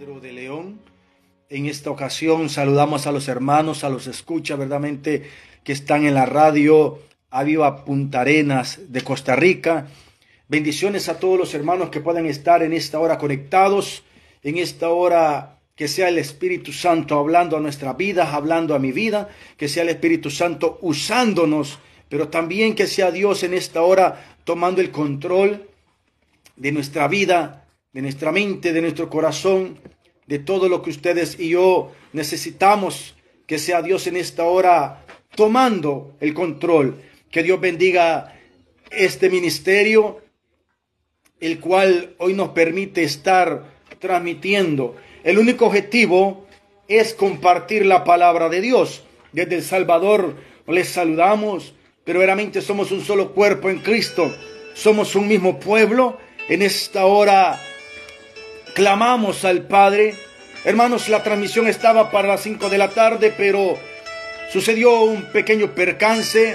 Pedro de León. En esta ocasión saludamos a los hermanos, a los escucha verdaderamente que están en la radio Aviva Punta Arenas de Costa Rica. Bendiciones a todos los hermanos que puedan estar en esta hora conectados, en esta hora que sea el Espíritu Santo hablando a nuestras vidas, hablando a mi vida, que sea el Espíritu Santo usándonos, pero también que sea Dios en esta hora tomando el control de nuestra vida, de nuestra mente, de nuestro corazón, de todo lo que ustedes y yo necesitamos, que sea Dios en esta hora tomando el control. Que Dios bendiga este ministerio, el cual hoy nos permite estar transmitiendo. El único objetivo es compartir la palabra de Dios. Desde El Salvador les saludamos, pero verdaderamente somos un solo cuerpo en Cristo. Somos un mismo pueblo. En esta hora clamamos al Padre. Hermanos, la transmisión estaba para las 5 de la tarde, pero sucedió un pequeño percance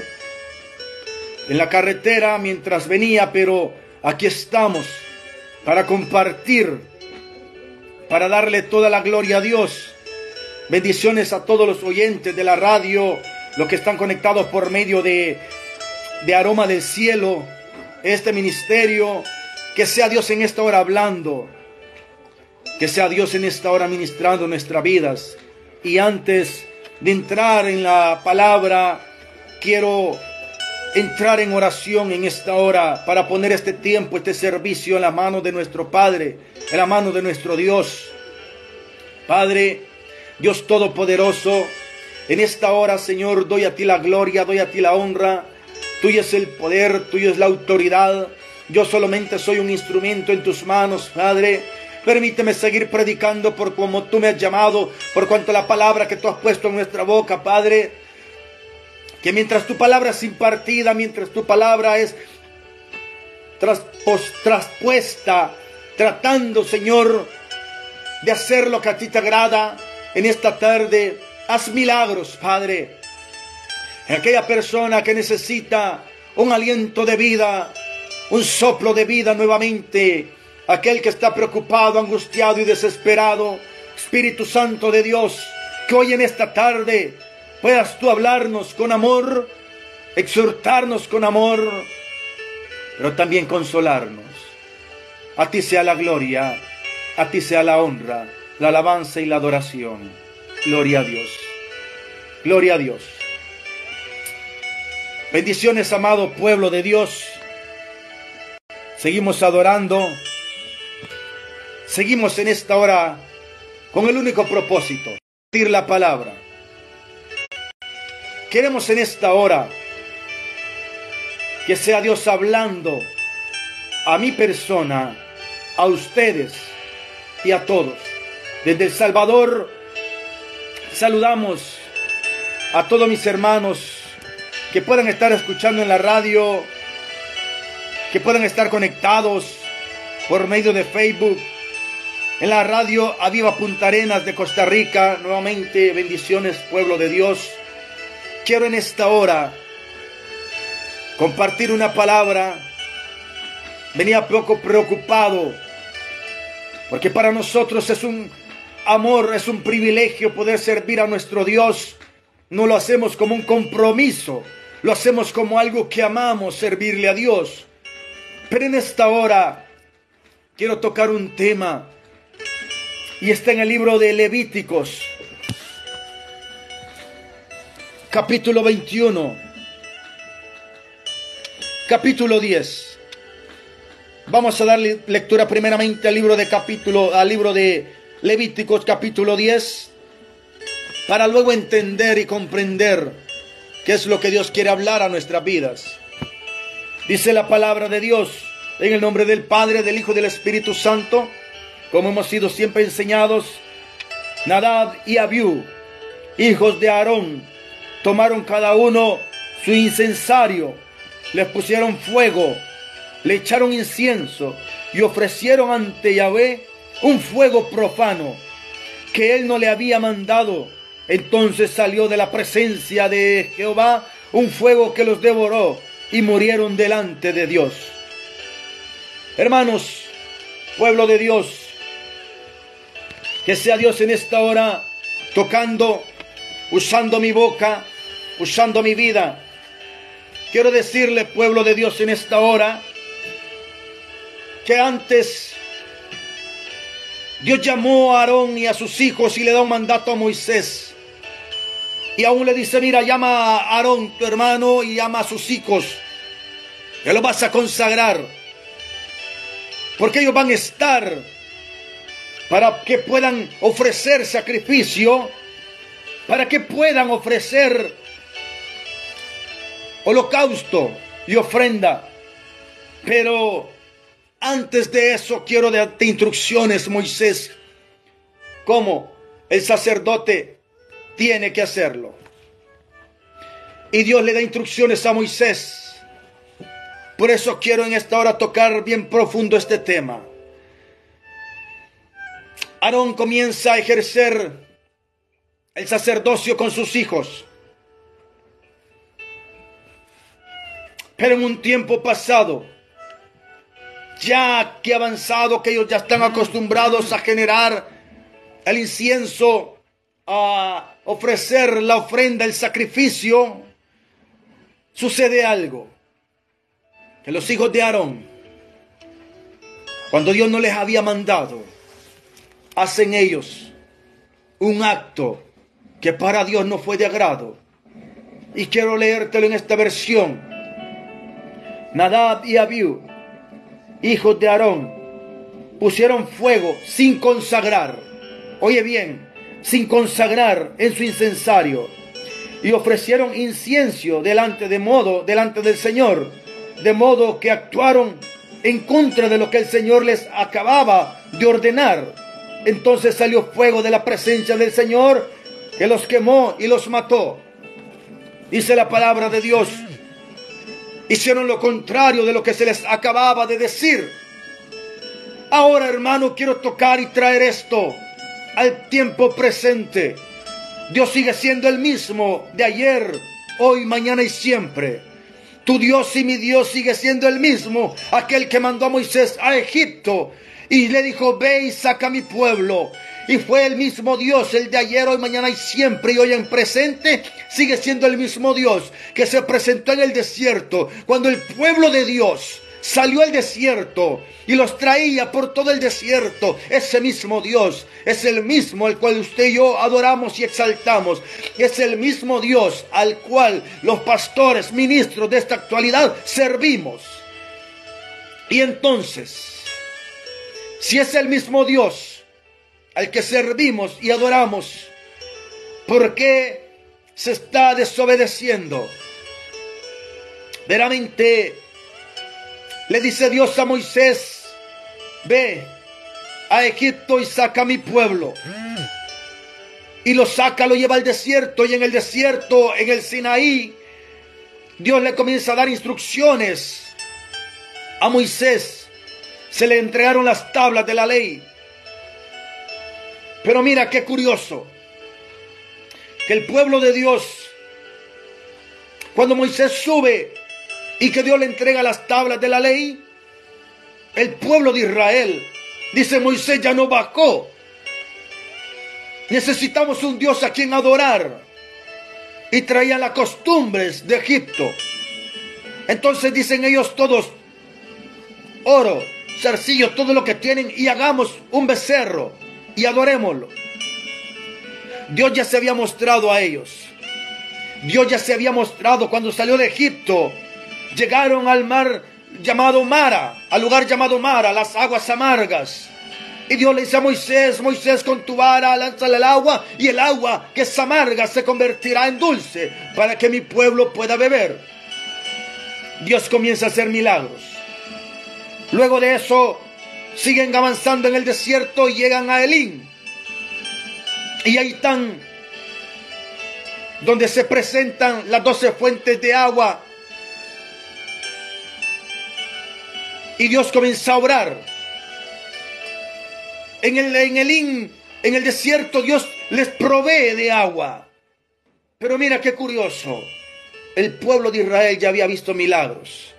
en la carretera mientras venía, pero aquí estamos para compartir, para darle toda la gloria a Dios. Bendiciones a todos los oyentes de la radio, los que están conectados por medio de Aroma del Cielo, este ministerio. Que sea Dios en esta hora hablando, que sea Dios en esta hora ministrando nuestras vidas. Y antes de entrar en la palabra, quiero entrar en oración en esta hora para poner este tiempo, este servicio en la mano de nuestro Padre, en la mano de nuestro Dios. Padre, Dios Todopoderoso, en esta hora, Señor, doy a ti la gloria, doy a ti la honra. Tuyo es el poder, tuyo es la autoridad. Yo solamente soy un instrumento en tus manos, Padre. Permíteme seguir predicando por como tú me has llamado, por cuanto la palabra que tú has puesto en nuestra boca, Padre. Que mientras tu palabra es impartida, mientras tu palabra es traspuesta, tratando, Señor, de hacer lo que a ti te agrada, en esta tarde, haz milagros, Padre. En aquella persona que necesita un aliento de vida, un soplo de vida nuevamente, aquel que está preocupado, angustiado y desesperado, Espíritu Santo de Dios, que hoy en esta tarde puedas tú hablarnos con amor, exhortarnos con amor, pero también consolarnos. A ti sea la gloria, a ti sea la honra, la alabanza y la adoración. Gloria a Dios, gloria a Dios. Bendiciones, amado pueblo de Dios. Seguimos adorando, seguimos en esta hora con el único propósito, decir la palabra. Queremos en esta hora que sea Dios hablando a mi persona, a ustedes y a todos. Desde El Salvador saludamos a todos mis hermanos que puedan estar escuchando en la radio, que puedan estar conectados por medio de Facebook, en la radio Aviva Punta Arenas de Costa Rica. Nuevamente, bendiciones, pueblo de Dios. Quiero en esta hora compartir una palabra. Venía poco preocupado, porque para nosotros es un amor, es un privilegio poder servir a nuestro Dios. No lo hacemos como un compromiso, lo hacemos como algo que amamos, servirle a Dios. Pero en esta hora quiero tocar un tema, y está en el libro de Levíticos, capítulo 21, capítulo 10. Vamos a darle lectura primeramente al libro de Levíticos, capítulo 10, para luego entender y comprender qué es lo que Dios quiere hablar a nuestras vidas. Dice la palabra de Dios, en el nombre del Padre, del Hijo y del Espíritu Santo, como hemos sido siempre enseñados. Nadab y Abiú, hijos de Aarón, tomaron cada uno su incensario, les pusieron fuego, le echaron incienso y ofrecieron ante Yahvé un fuego profano que él no le había mandado. Entonces salió de la presencia de Jehová un fuego que los devoró y murieron delante de Dios. Hermanos, pueblo de Dios, Que sea Dios en esta hora tocando, usando mi boca, usando mi vida. Quiero decirle, pueblo de Dios, en esta hora, que antes Dios llamó a Aarón y a sus hijos y le da un mandato a Moisés. Y aún le dice, mira, llama a Aarón, tu hermano, y llama a sus hijos. Que los vas a consagrar. Porque ellos van a estar para que puedan ofrecer sacrificio, para que puedan ofrecer holocausto y ofrenda. Pero antes de eso quiero darte instrucciones, Moisés, cómo el sacerdote tiene que hacerlo. Y Dios le da instrucciones a Moisés. Por eso quiero en esta hora tocar bien profundo este tema. Aarón comienza a ejercer el sacerdocio con sus hijos. Pero en un tiempo pasado, ya que avanzado, que ellos ya están acostumbrados a generar el incienso, a ofrecer la ofrenda, el sacrificio, sucede algo. Que los hijos de Aarón, cuando Dios no les había mandado, hacen ellos un acto que para Dios no fue de agrado. Y quiero leértelo en esta versión. Nadab y Abiú, hijos de Aarón, pusieron fuego sin consagrar. Oye bien, sin consagrar en su incensario. Y ofrecieron incienso delante del Señor. De modo que actuaron en contra de lo que el Señor les acababa de ordenar. Entonces salió fuego de la presencia del Señor, que los quemó y los mató. Dice la palabra de Dios. Hicieron lo contrario de lo que se les acababa de decir. Ahora, hermano, quiero tocar y traer esto al tiempo presente. Dios sigue siendo el mismo de ayer, hoy, mañana y siempre. Tu Dios y mi Dios sigue siendo el mismo, aquel que mandó a Moisés a Egipto y le dijo, ve y saca a mi pueblo. Y fue el mismo Dios, el de ayer, hoy, mañana y siempre, y hoy en presente, sigue siendo el mismo Dios que se presentó en el desierto, cuando el pueblo de Dios salió al desierto y los traía por todo el desierto. Ese mismo Dios es el mismo al cual usted y yo adoramos y exaltamos. Es el mismo Dios al cual los pastores, ministros de esta actualidad servimos. Y entonces, si es el mismo Dios al que servimos y adoramos, ¿por qué se está desobedeciendo? Veramente, le dice Dios a Moisés, ve a Egipto y saca a mi pueblo. Y lo saca, lo lleva al desierto, y en el desierto, en el Sinaí, Dios le comienza a dar instrucciones a Moisés. Se le entregaron las tablas de la ley. Pero mira qué curioso, que el pueblo de Dios, cuando Moisés sube y que Dios le entrega las tablas de la ley, el pueblo de Israel dice, Moisés ya no bajó. Necesitamos un Dios a quien adorar. Y traían las costumbres de Egipto. Entonces dicen ellos todos, oro, zarcillos, todo lo que tienen, y hagamos un becerro y adorémoslo. Dios ya se había mostrado a ellos. Dios ya se había mostrado cuando salió de Egipto. Llegaron al mar llamado Mara, al lugar llamado Mara, las aguas amargas. Y Dios le dice a Moisés, Moisés, con tu vara lánzale el agua, y el agua que es amarga se convertirá en dulce, para que mi pueblo pueda beber. Dios comienza a hacer milagros. Luego de eso, siguen avanzando en el desierto y llegan a Elín. Y ahí están, donde se presentan las 12 fuentes de agua. Y Dios comienza a orar. En el desierto Dios les provee de agua. Pero mira qué curioso. El pueblo de Israel ya había visto milagros.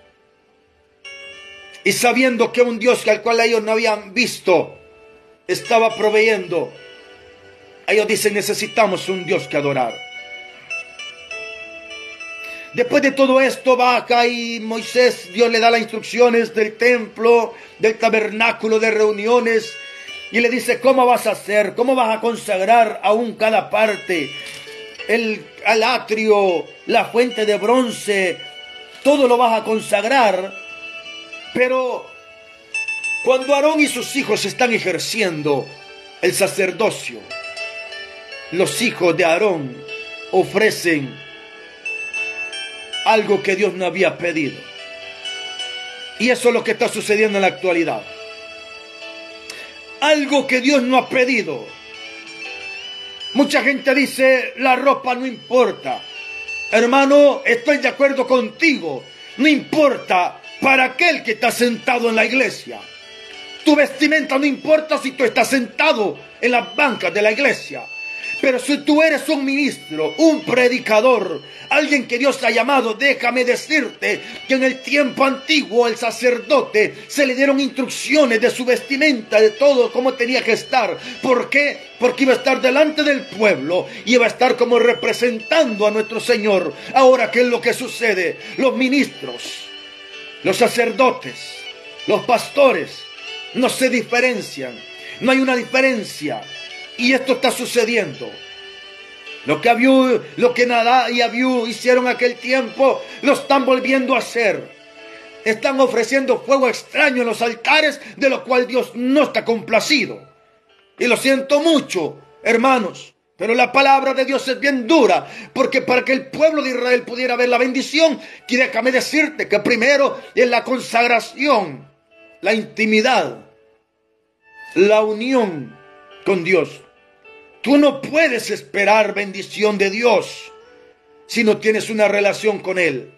Y sabiendo que un Dios al cual ellos no habían visto estaba proveyendo, Ellos dicen, necesitamos un Dios que adorar. Después de todo esto baja y Moisés, Dios le da las instrucciones del templo, del tabernáculo de reuniones, y le dice, ¿cómo vas a hacer? ¿Cómo vas a consagrar aún cada parte? Al atrio, la fuente de bronce, todo lo vas a consagrar. Pero cuando Aarón y sus hijos están ejerciendo el sacerdocio, los hijos de Aarón ofrecen algo que Dios no había pedido. Y eso es lo que está sucediendo en la actualidad. Algo que Dios no ha pedido. Mucha gente dice, la ropa no importa. Hermano, estoy de acuerdo contigo. No importa para aquel que está sentado en la iglesia. Tu vestimenta no importa si tú estás sentado en las bancas de la iglesia. Pero si tú eres un ministro, un predicador, alguien que Dios ha llamado, déjame decirte que en el tiempo antiguo el sacerdote se le dieron instrucciones de su vestimenta, de todo, cómo tenía que estar. ¿Por qué? Porque iba a estar delante del pueblo y iba a estar como representando a nuestro Señor. Ahora, ¿qué es lo que sucede? Los ministros, los sacerdotes, los pastores no se diferencian. No hay una diferencia. Y esto está sucediendo. Lo que Nadab y Abiú hicieron aquel tiempo, lo están volviendo a hacer. Están ofreciendo fuego extraño en los altares, de lo cual Dios no está complacido. Y lo siento mucho, hermanos, pero la palabra de Dios es bien dura, porque para que el pueblo de Israel pudiera ver la bendición, y déjame decirte que primero es la consagración, la intimidad, la unión con Dios. Tú no puedes esperar bendición de Dios si no tienes una relación con Él.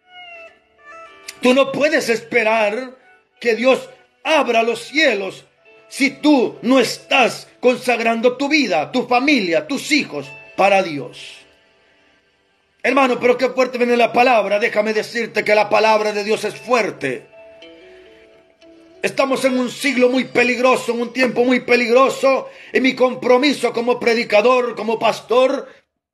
Tú no puedes esperar que Dios abra los cielos si tú no estás consagrando tu vida, tu familia, tus hijos para Dios. Hermano, pero qué fuerte viene la palabra. Déjame decirte que la palabra de Dios es fuerte. Estamos en un siglo muy peligroso, en un tiempo muy peligroso, y mi compromiso como predicador, como pastor,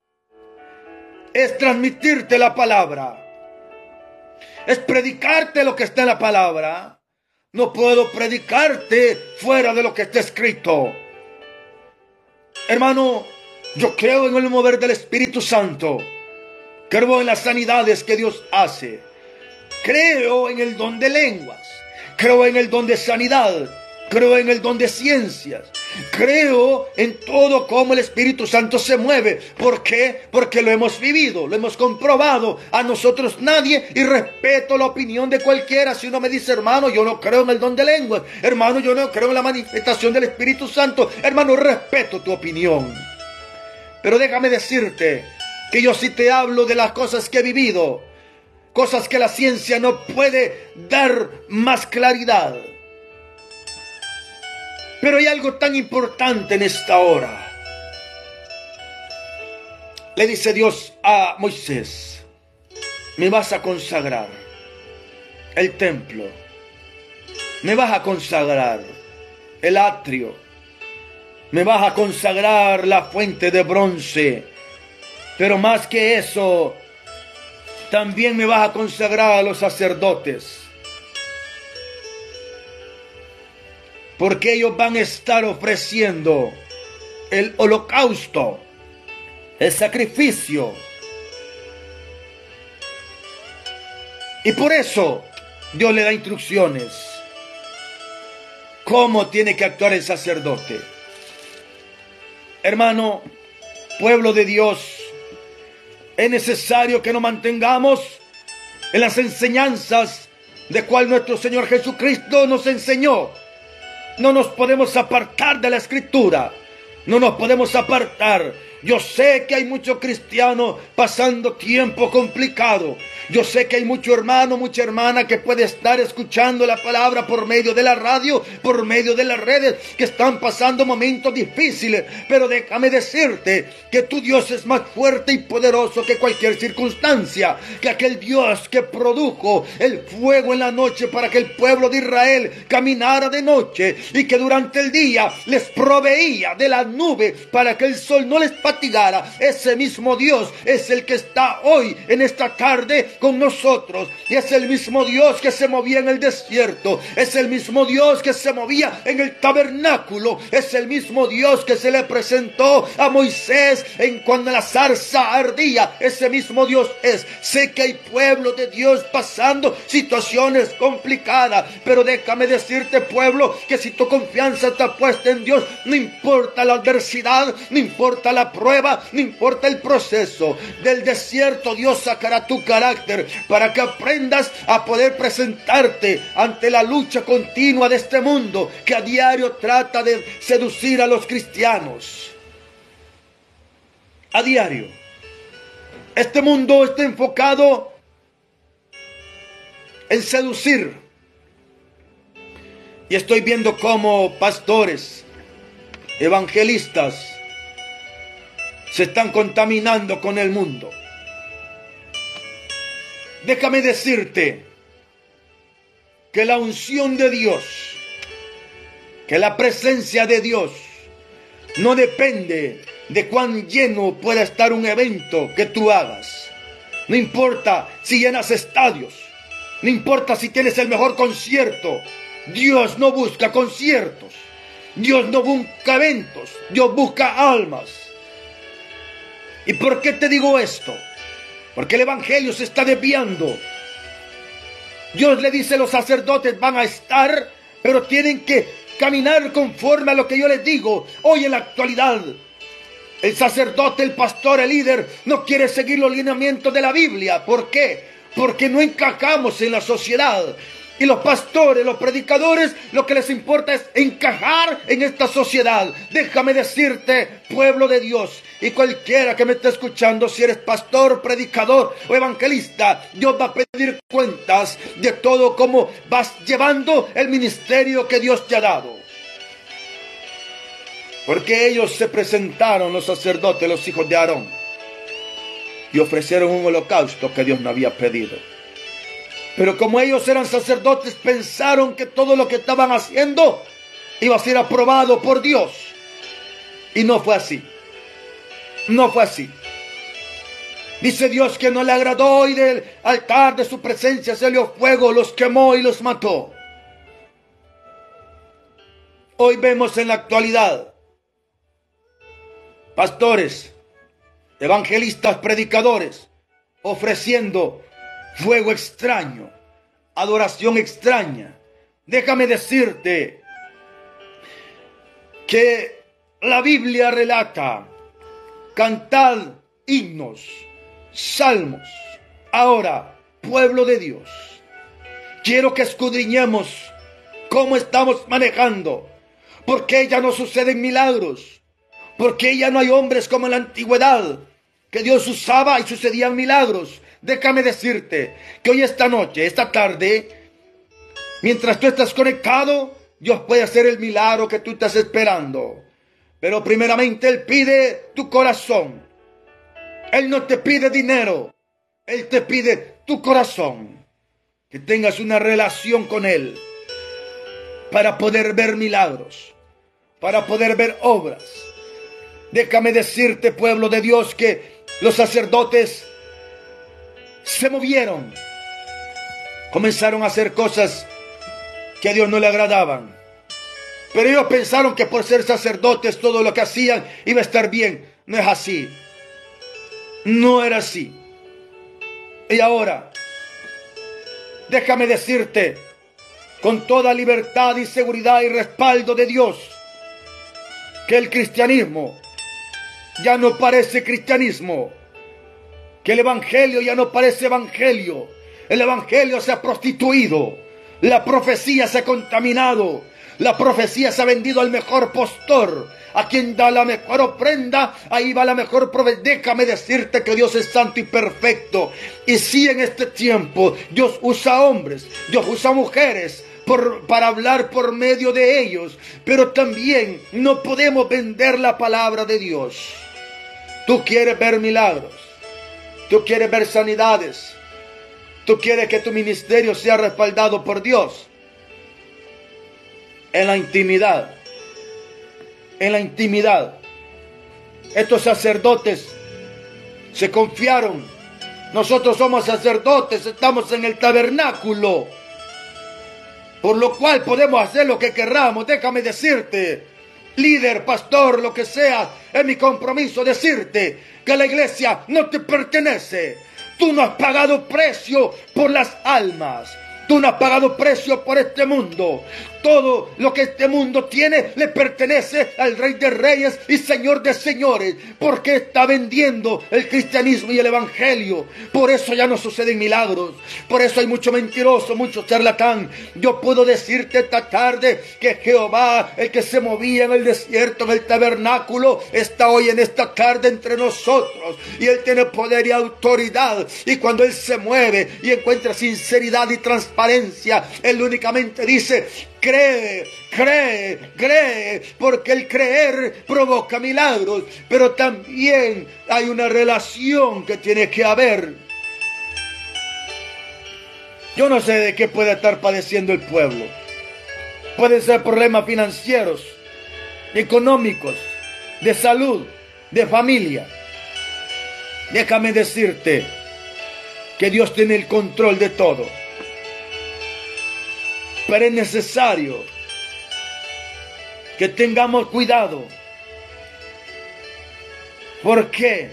es transmitirte la palabra. Es predicarte lo que está en la palabra. No puedo predicarte fuera de lo que está escrito. Hermano, yo creo en el mover del Espíritu Santo. Creo en las sanidades que Dios hace. Creo en el don de lenguas. Creo en el don de sanidad, creo en el don de ciencias, creo en todo cómo el Espíritu Santo se mueve. ¿Por qué? Porque lo hemos vivido, lo hemos comprobado. A nosotros nadie, y respeto la opinión de cualquiera. Si uno me dice, hermano, yo no creo en el don de lenguas, hermano, yo no creo en la manifestación del Espíritu Santo, hermano, respeto tu opinión. Pero déjame decirte que yo sí te hablo de las cosas que he vivido. Cosas que la ciencia no puede dar más claridad. Pero hay algo tan importante en esta hora. Le dice Dios a Moisés, me vas a consagrar el templo. Me vas a consagrar el atrio. Me vas a consagrar la fuente de bronce. Pero más que eso, también me vas a consagrar a los sacerdotes. Porque ellos van a estar ofreciendo el holocausto, el sacrificio. Y por eso Dios le da instrucciones. ¿Cómo tiene que actuar el sacerdote? Hermano, pueblo de Dios, es necesario que nos mantengamos en las enseñanzas de cual nuestro Señor Jesucristo nos enseñó. No nos podemos apartar de la Escritura. No nos podemos apartar. Yo sé que hay muchos cristianos pasando tiempo complicado. Yo sé que hay mucho hermano, mucha hermana que puede estar escuchando la palabra por medio de la radio, por medio de las redes, que están pasando momentos difíciles. Pero déjame decirte que tu Dios es más fuerte y poderoso que cualquier circunstancia, que aquel Dios que produjo el fuego en la noche para que el pueblo de Israel caminara de noche y que durante el día les proveía de la nube para que el sol no les fatigara. Ese mismo Dios es el que está hoy en esta tarde con nosotros, y es el mismo Dios que se movía en el desierto, es el mismo Dios que se movía en el tabernáculo, es el mismo Dios que se le presentó a Moisés cuando la zarza ardía. Ese mismo Dios es. Sé que hay pueblo de Dios pasando situaciones complicadas, pero déjame decirte, pueblo, que si tu confianza está puesta en Dios, no importa la adversidad, no importa la prueba, no importa el proceso del desierto, Dios sacará tu carácter para que aprendas a poder presentarte ante la lucha continua de este mundo que a diario trata de seducir a los cristianos. A diario. Este mundo está enfocado en seducir. Y estoy viendo cómo pastores, evangelistas, se están contaminando con el mundo. Déjame decirte que la unción de Dios, que la presencia de Dios, no depende de cuán lleno pueda estar un evento que tú hagas. No importa si llenas estadios, no importa si tienes el mejor concierto. Dios no busca conciertos, Dios no busca eventos, Dios busca almas. ¿Y por qué te digo esto? Porque el evangelio se está desviando. Dios le dice: los sacerdotes van a estar, pero tienen que caminar conforme a lo que yo les digo. Hoy en la actualidad, el sacerdote, el pastor, el líder no quiere seguir los lineamientos de la Biblia. ¿Por qué? Porque no encajamos en la sociedad. Y los pastores, los predicadores, lo que les importa es encajar en esta sociedad. Déjame decirte, pueblo de Dios, y cualquiera que me esté escuchando, si eres pastor, predicador o evangelista, Dios va a pedir cuentas de todo cómo vas llevando el ministerio que Dios te ha dado. Porque ellos se presentaron, los sacerdotes, los hijos de Aarón, y ofrecieron un holocausto que Dios no había pedido. Pero como ellos eran sacerdotes, pensaron que todo lo que estaban haciendo iba a ser aprobado por Dios. Y no fue así. No fue así. Dice Dios que no le agradó, y del altar de su presencia salió fuego, los quemó y los mató. Hoy vemos en la actualidad pastores, evangelistas, predicadores, ofreciendo fuego extraño, adoración extraña. Déjame decirte que la Biblia relata: cantad himnos, salmos. Ahora, pueblo de Dios, quiero que escudriñemos cómo estamos manejando. ¿Por qué ya no suceden milagros? ¿Por qué ya no hay hombres como en la antigüedad, que Dios usaba y sucedían milagros? Déjame decirte que hoy, esta noche, esta tarde, mientras tú estás conectado, Dios puede hacer el milagro que tú estás esperando. Pero primeramente Él pide tu corazón. Él no te pide dinero, Él te pide tu corazón. Que tengas una relación con Él para poder ver milagros, para poder ver obras. Déjame decirte, pueblo de Dios, que los sacerdotes se movieron, comenzaron a hacer cosas que a Dios no le agradaban. Pero ellos pensaron que por ser sacerdotes todo lo que hacían iba a estar bien. No es así. No era así. Y ahora, déjame decirte, con toda libertad y seguridad y respaldo de Dios, que el cristianismo ya no parece cristianismo. Que el evangelio ya no parece evangelio. El evangelio se ha prostituido. La profecía se ha contaminado. La profecía se ha vendido al mejor postor. A quien da la mejor ofrenda, ahí va la mejor profecía. Déjame decirte que Dios es santo y perfecto. Y si en este tiempo Dios usa hombres, Dios usa mujeres, para hablar por medio de ellos, pero también no podemos vender la palabra de Dios. Tú quieres ver milagros, tú quieres ver sanidades, tú quieres que tu ministerio sea respaldado por Dios. En la intimidad, estos sacerdotes se confiaron. Nosotros somos sacerdotes, estamos en el tabernáculo, por lo cual podemos hacer lo que querramos. Déjame decirte, líder, pastor, lo que sea, es mi compromiso decirte que la iglesia no te pertenece. Tú no has pagado precio por las almas. Tú no has pagado precio por este mundo. Todo lo que este mundo tiene le pertenece al Rey de Reyes y Señor de Señores, porque está vendiendo el cristianismo y el evangelio. Por eso ya no suceden milagros, por eso hay mucho mentiroso, mucho charlatán. Yo puedo decirte esta tarde que Jehová, el que se movía en el desierto, en el tabernáculo, está hoy en esta tarde entre nosotros, y Él tiene poder y autoridad. Y cuando Él se mueve y encuentra sinceridad y transparencia, Él únicamente dice: cree, porque el creer provoca milagros, pero también hay una relación que tiene que haber. Yo no sé de qué puede estar padeciendo el pueblo. Pueden ser problemas financieros, económicos, de salud, de familia. Déjame decirte que Dios tiene el control de todo. Pero es necesario que tengamos cuidado. ¿Por qué?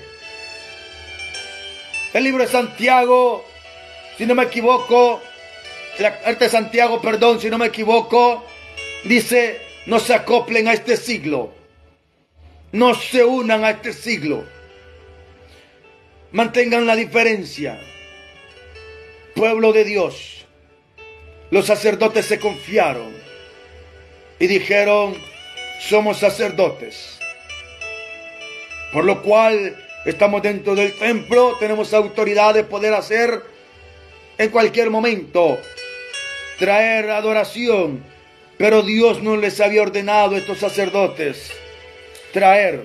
El libro de Santiago, si no me equivoco, la carta de Santiago, perdón, si no me equivoco, dice: no se acoplen a este siglo, no se unan a este siglo, mantengan la diferencia. Pueblo de Dios, los sacerdotes se confiaron y dijeron: somos sacerdotes, por lo cual estamos dentro del templo, tenemos autoridad de poder hacer en cualquier momento, traer adoración. Pero Dios no les había ordenado a estos sacerdotes traer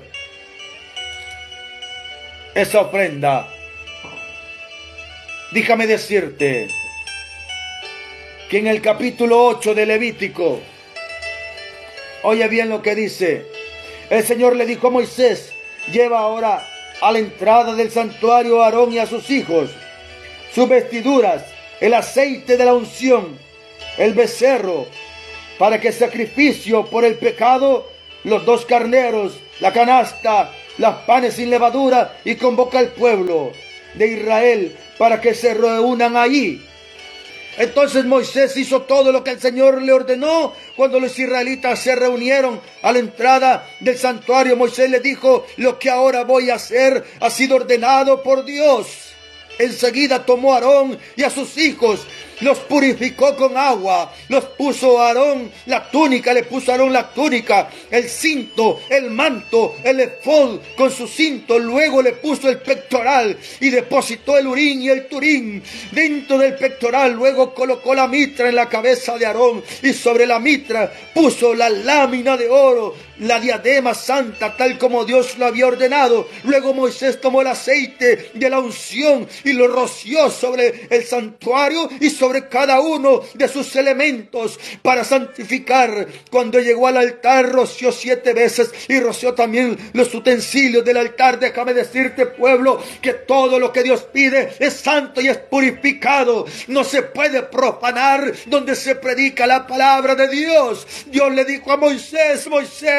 esa ofrenda. Déjame decirte que en el capítulo 8 de Levítico, oye bien lo que dice, el Señor le dijo a Moisés: lleva ahora a la entrada del santuario a Aarón y a sus hijos sus vestiduras, el aceite de la unción, el becerro, para que sacrificio por el pecado, los 2 carneros, la canasta, los panes sin levadura, y convoca al pueblo de Israel para que se reúnan allí. Entonces Moisés hizo todo lo que el Señor le ordenó. Cuando los israelitas se reunieron a la entrada del santuario, Moisés le dijo: lo que ahora voy a hacer ha sido ordenado por Dios. Enseguida tomó a Aarón y a sus hijos, los purificó con agua, los puso a Aarón la túnica, le puso a Aarón la túnica, el cinto, el manto, el efod con su cinto, luego le puso el pectoral y depositó el urín y el turín dentro del pectoral, luego colocó la mitra en la cabeza de Aarón y sobre la mitra puso la lámina de oro, la diadema santa, tal como Dios lo había ordenado. Luego Moisés tomó el aceite de la unción y lo roció sobre el santuario y sobre cada uno de sus elementos para santificar. Cuando llegó al altar, roció 7 veces y roció también los utensilios del altar. Déjame decirte, pueblo, que todo lo que Dios pide es santo y es purificado. No se puede profanar donde se predica la palabra de Dios. Dios le dijo a Moisés: Moisés,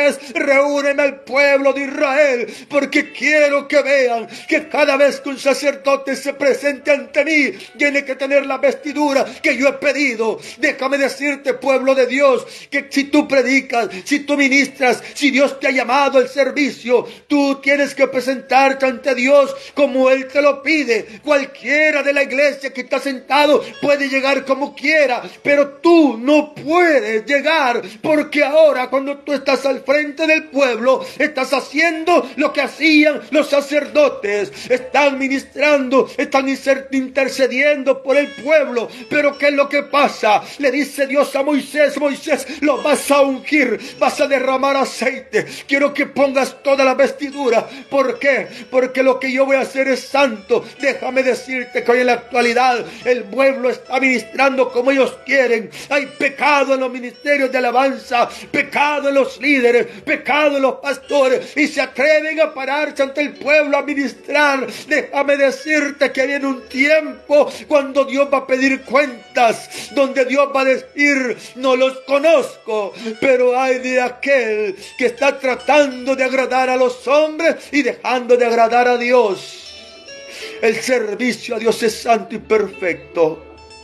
Moisés, reúneme al pueblo de Israel, porque quiero que vean que cada vez que un sacerdote se presente ante mí, tiene que tener la vestidura que yo he pedido. Déjame decirte, pueblo de Dios, que si tú predicas, si tú ministras, si Dios te ha llamado al servicio, tú tienes que presentarte ante Dios como Él te lo pide. Cualquiera de la iglesia que está sentado puede llegar como quiera, pero tú no puedes llegar, porque ahora cuando tú estás al frente del pueblo, estás haciendo lo que hacían los sacerdotes. Están ministrando, están intercediendo por el pueblo. Pero ¿qué es lo que pasa? Le dice Dios a Moisés: Moisés, lo vas a ungir, vas a derramar aceite. Quiero que pongas toda la vestidura. ¿Por qué? Porque lo que yo voy a hacer es santo. Déjame decirte que hoy en la actualidad el pueblo está ministrando como ellos quieren. Hay pecado en los ministerios de alabanza, pecado en los líderes, pecado en los pastores, y se atreven a pararse ante el pueblo a ministrar. Déjame decirte que viene un tiempo cuando Dios va a pedir cuentas, donde Dios va a decir: no los conozco. Pero hay de aquel que está tratando de agradar a los hombres y dejando de agradar a Dios. El servicio a Dios es santo y perfecto.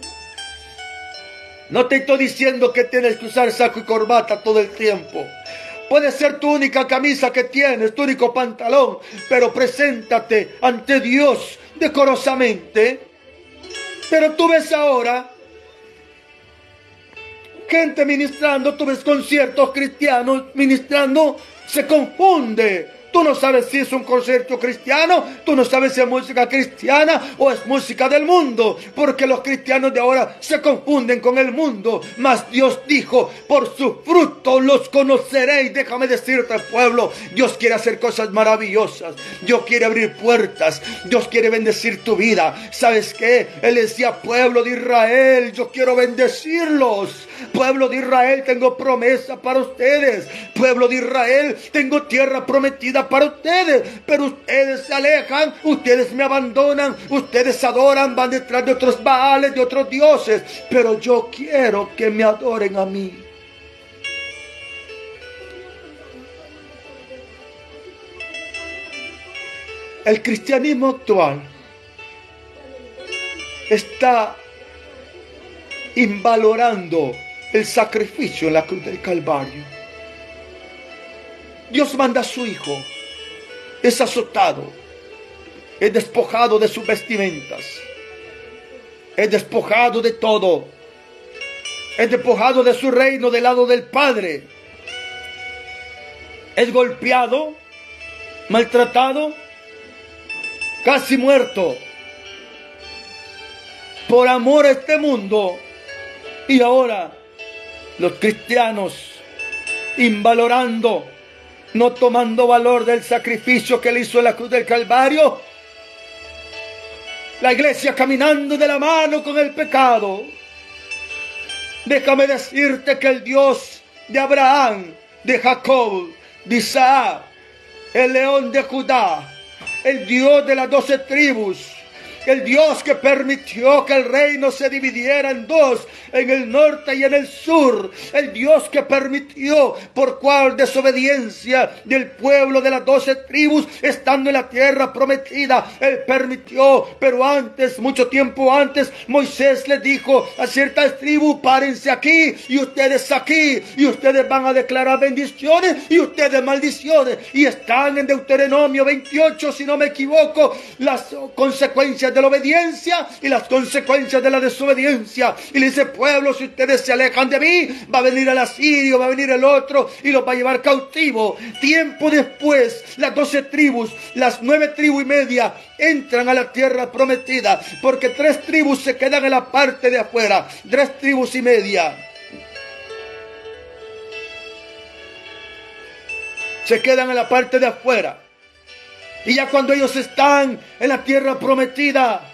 No te estoy diciendo que tienes que usar saco y corbata todo el tiempo. Puede ser tu única camisa que tienes, tu único pantalón, pero preséntate ante Dios decorosamente. Pero tú ves ahora gente ministrando, tú ves conciertos cristianos ministrando, se confunde. Tú no sabes si es un concierto cristiano, tú no sabes si es música cristiana o es música del mundo, porque los cristianos de ahora se confunden con el mundo. Mas Dios dijo: por sus frutos los conoceréis. Déjame decirte, pueblo, Dios quiere hacer cosas maravillosas. Dios quiere abrir puertas. Dios quiere bendecir tu vida. ¿Sabes qué? Él decía: pueblo de Israel, yo quiero bendecirlos. Pueblo de Israel, tengo promesa para ustedes. Pueblo de Israel, tengo tierra prometida para ustedes. Pero ustedes se alejan, ustedes me abandonan, ustedes adoran, van detrás de otros baales, de otros dioses. Pero yo quiero que me adoren a mí. El cristianismo actual está invalorando el sacrificio en la cruz del Calvario. Dios manda a su Hijo, es azotado, es despojado de sus vestimentas, es despojado de todo, es despojado de su reino del lado del Padre, es golpeado, maltratado, casi muerto, por amor a este mundo. Y ahora los cristianos, invalorando, no tomando valor del sacrificio que él hizo en la cruz del Calvario, la iglesia caminando de la mano con el pecado. Déjame decirte que el Dios de Abraham, de Jacob, de Isaac, el león de Judá, el Dios de las 12 tribus, el Dios que permitió que el reino se dividiera en dos, en el norte y en el sur, el Dios que permitió, por cual desobediencia del pueblo de las 12 tribus, estando en la tierra prometida, Él permitió. Pero antes, mucho tiempo antes, Moisés les dijo a ciertas tribus: párense aquí y ustedes aquí, y ustedes van a declarar bendiciones y ustedes maldiciones. Y están en Deuteronomio 28, si no me equivoco, las consecuencias de la obediencia y las consecuencias de la desobediencia. Y le dice: pueblo, si ustedes se alejan de mí, va a venir el asirio, va a venir el otro y los va a llevar cautivo. Tiempo después, las 12 tribus, las 9 tribus y media entran a la tierra prometida, porque 3 tribus se quedan en la parte de afuera, 3 tribus y media se quedan en la parte de afuera. Y ya cuando ellos están en la tierra prometida,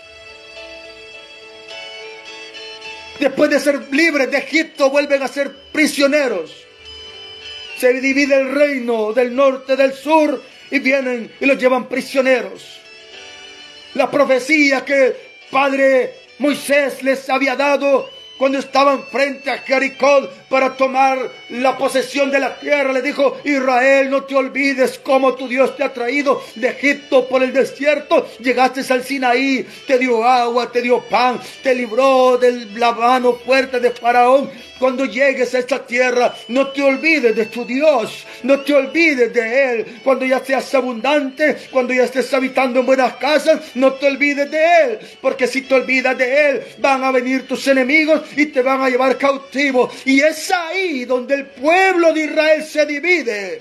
después de ser libres de Egipto, vuelven a ser prisioneros. Se divide el reino del norte, del sur, y vienen y los llevan prisioneros. La profecía que Padre Moisés les había dado cuando estaban frente a Jericó, para tomar la posesión de la tierra, le dijo: Israel, no te olvides cómo tu Dios te ha traído de Egipto por el desierto. Llegaste al Sinaí, te dio agua, te dio pan, te libró de la mano fuerte de Faraón. Cuando llegues a esta tierra, no te olvides de tu Dios, no te olvides de Él. Cuando ya seas abundante, cuando ya estés habitando en buenas casas, no te olvides de Él, porque si te olvidas de Él, van a venir tus enemigos y te van a llevar cautivo. Y es ahí donde el pueblo de Israel se divide.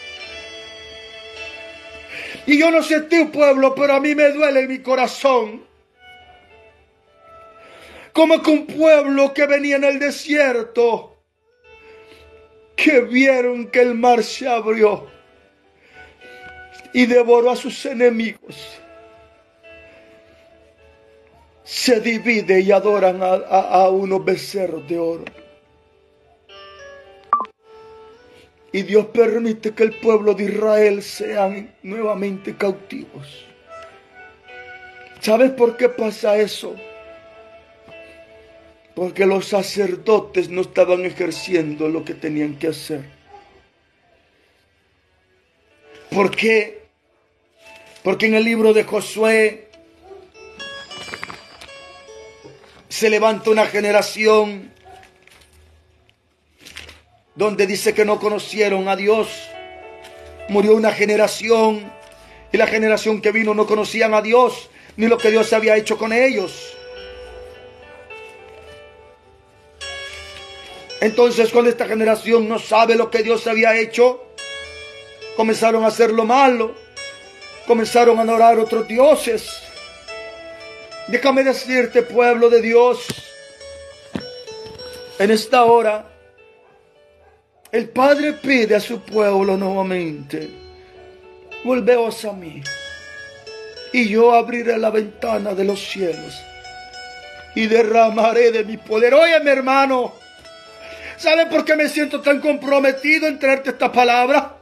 Y yo no sé tu pueblo, pero a mí me duele en mi corazón. Como que un pueblo que venía en el desierto, que vieron que el mar se abrió y devoró a sus enemigos, se divide y adoran a unos becerros de oro. Y Dios permite que el pueblo de Israel sean nuevamente cautivos. ¿Sabes por qué pasa eso? Porque los sacerdotes no estaban ejerciendo lo que tenían que hacer. ¿Por qué? Porque en el libro de Josué se levanta una generación donde dice que no conocieron a Dios. Murió una generación y la generación que vino no conocían a Dios ni lo que Dios había hecho con ellos. Entonces, cuando esta generación no sabe lo que Dios había hecho, comenzaron a hacer lo malo, comenzaron a adorar otros dioses. Déjame decirte, pueblo de Dios, en esta hora, el Padre pide a su pueblo nuevamente: volveos a mí, y yo abriré la ventana de los cielos, y derramaré de mi poder. Oye, mi hermano, ¿sabe por qué me siento tan comprometido en traerte esta palabra?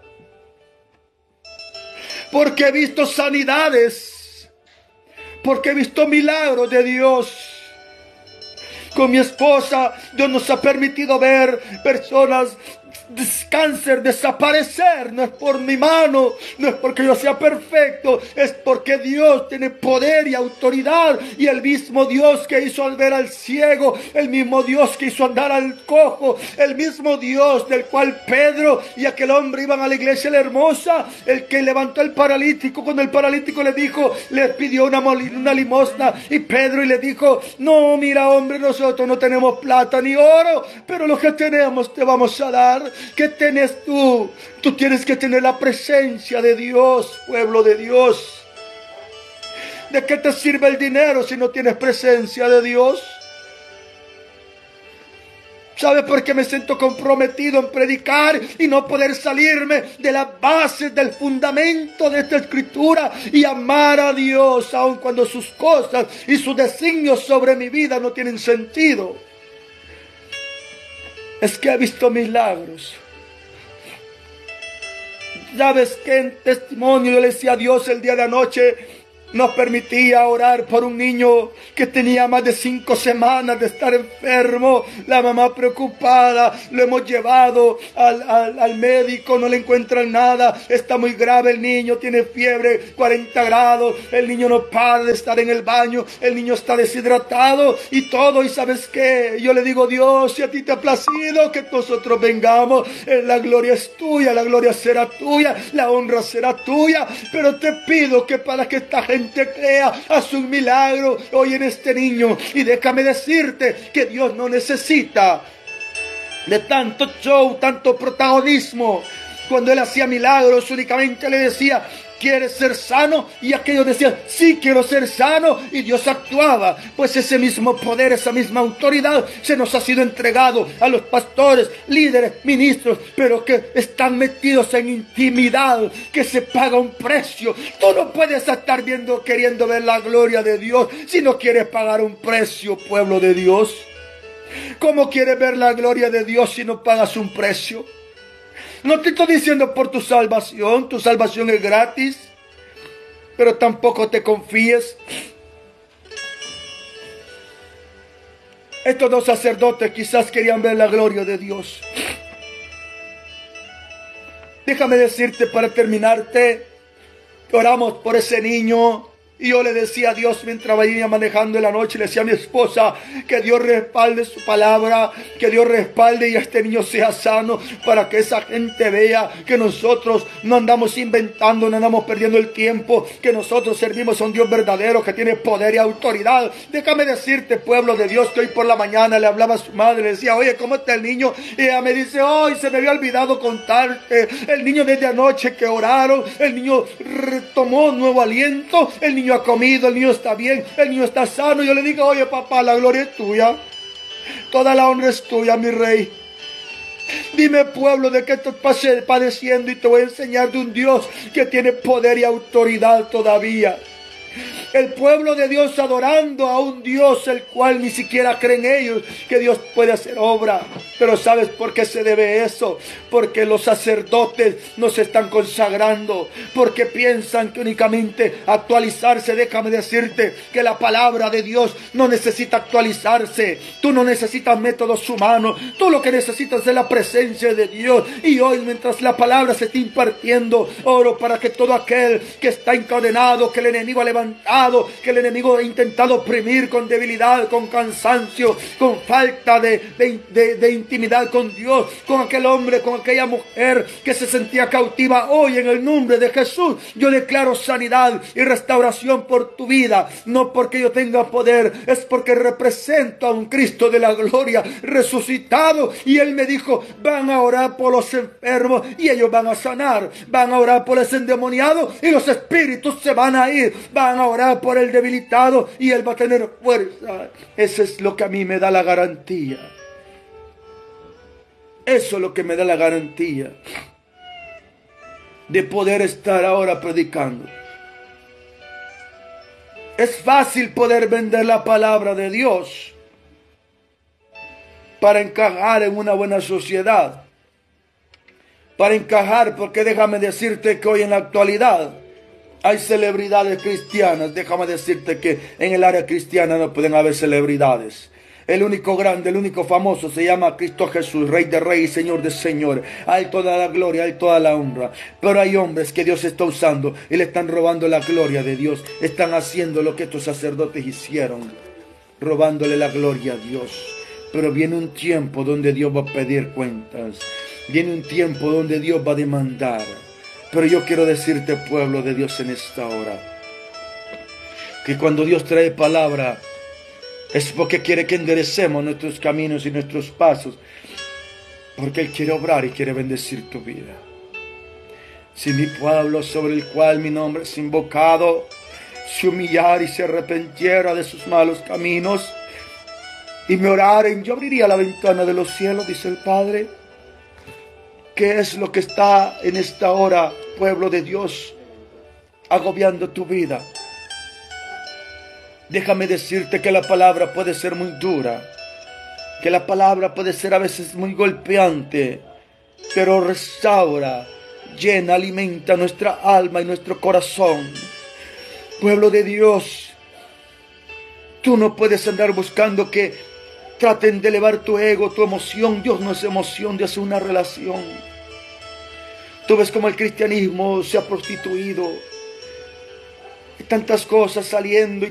Porque he visto sanidades, porque he visto milagros de Dios. Con mi esposa, Dios nos ha permitido ver personas cáncer desaparecer. No es por mi mano, no es porque yo sea perfecto, es porque Dios tiene poder y autoridad. Y el mismo Dios que hizo ver al ciego, el mismo Dios que hizo andar al cojo, el mismo Dios del cual Pedro y aquel hombre iban a la iglesia la hermosa, el que levantó al paralítico, cuando el paralítico le dijo, le pidió una limosna, y Pedro y le dijo: no, mira, hombre, nosotros no tenemos plata ni oro, pero lo que tenemos te vamos a dar. ¿Qué tienes tú? Tú tienes que tener la presencia de Dios, pueblo de Dios. ¿De qué te sirve el dinero si no tienes presencia de Dios? ¿Sabes por qué me siento comprometido en predicar y no poder salirme de las bases, del fundamento de esta escritura y amar a Dios aun cuando sus cosas y sus designios sobre mi vida no tienen sentido? Es que he visto milagros. ¿Sabes qué? En testimonio yo le decía a Dios el día de anoche, nos permitía orar por un niño que tenía más de 5 semanas de estar enfermo. La mamá preocupada, lo hemos llevado al médico, no le encuentran nada, está muy grave el niño, tiene fiebre, 40 grados, el niño no para de estar en el baño, el niño está deshidratado y todo. Y ¿sabes qué? Yo le digo: Dios, si a ti te ha placido que nosotros vengamos, la gloria es tuya, la gloria será tuya, la honra será tuya, pero te pido que para que esta gente crea, haz un milagro hoy en este niño. Y déjame decirte que Dios no necesita de tanto show, tanto protagonismo. Cuando Él hacía milagros, únicamente le decía: ¿quieres ser sano? Y aquellos decían: sí, quiero ser sano. Y Dios actuaba. Pues ese mismo poder, esa misma autoridad se nos ha sido entregado a los pastores, líderes, ministros, pero que están metidos en intimidad, que se paga un precio. Tú no puedes estar queriendo ver la gloria de Dios si no quieres pagar un precio, pueblo de Dios. ¿Cómo quieres ver la gloria de Dios si no pagas un precio? No te estoy diciendo por tu salvación es gratis, pero tampoco te confíes. Estos dos sacerdotes quizás querían ver la gloria de Dios. Déjame decirte para terminarte, oramos por ese niño. Y yo le decía a Dios mientras venía manejando en la noche, le decía a mi esposa que Dios respalde su palabra, que Dios respalde y este niño sea sano, para que esa gente vea que nosotros no andamos inventando, no andamos perdiendo el tiempo, que nosotros servimos a un Dios verdadero que tiene poder y autoridad. Déjame decirte, pueblo de Dios, que hoy por la mañana le hablaba a su madre, le decía, oye, ¿cómo está el niño? Y ella me dice, hoy se me había olvidado contarte, el niño desde anoche que oraron, el niño retomó nuevo aliento, el niño ha comido, el niño está bien, el niño está sano. Yo le digo, oye papá, la gloria es tuya, toda la honra es tuya, mi rey. Dime, pueblo, de qué estás padeciendo y te voy a enseñar de un Dios que tiene poder y autoridad todavía. El pueblo de Dios adorando a un Dios el cual ni siquiera creen ellos que Dios puede hacer obra. Pero ¿sabes por qué se debe eso? Porque los sacerdotes no se están consagrando, porque piensan que únicamente actualizarse. Déjame decirte que la palabra de Dios no necesita actualizarse. Tú no necesitas métodos humanos, tú lo que necesitas es la presencia de Dios. Y hoy, mientras la palabra se está impartiendo, oro para que todo aquel que está encadenado, que el enemigo ha levantado, que el enemigo ha intentado oprimir con debilidad, con cansancio, con falta de intimidad con Dios, con aquel hombre, con aquella mujer que se sentía cautiva, hoy en el nombre de Jesús yo declaro sanidad y restauración por tu vida. No porque yo tenga poder, es porque represento a un Cristo de la gloria resucitado, y Él me dijo, van a orar por los enfermos y ellos van a sanar, van a orar por los endemoniados y los espíritus se van a ir, van a orar por el debilitado y él va a tener fuerza. Eso es lo que a mí me da la garantía. Eso es lo que me da la garantía de poder estar ahora predicando. Es fácil poder vender la palabra de Dios para encajar en una buena sociedad. Para encajar, porque déjame decirte que hoy en la actualidad hay celebridades cristianas. Déjame decirte que en el área cristiana no pueden haber celebridades. El único grande, el único famoso se llama Cristo Jesús, Rey de Reyes y Señor de Señores. A Él toda la gloria, a Él toda la honra. Pero hay hombres que Dios está usando y le están robando la gloria de Dios. Están haciendo lo que estos sacerdotes hicieron, robándole la gloria a Dios. Pero viene un tiempo donde Dios va a pedir cuentas. Viene un tiempo donde Dios va a demandar. Pero yo quiero decirte, pueblo de Dios, en esta hora, que cuando Dios trae palabra, es porque quiere que enderecemos nuestros caminos y nuestros pasos, porque Él quiere obrar y quiere bendecir tu vida. Si mi pueblo, sobre el cual mi nombre es invocado, se humillara y se arrepintiera de sus malos caminos, y me oraren, yo abriría la ventana de los cielos, dice el Padre. ¿Qué es lo que está en esta hora, pueblo de Dios, agobiando tu vida? Déjame decirte que la palabra puede ser muy dura, que la palabra puede ser a veces muy golpeante, pero restaura, llena, alimenta nuestra alma y nuestro corazón. Pueblo de Dios, tú no puedes andar buscando que traten de elevar tu ego, tu emoción. Dios no es emoción, Dios es una relación. Tú ves cómo el cristianismo se ha prostituido. Hay tantas cosas saliendo y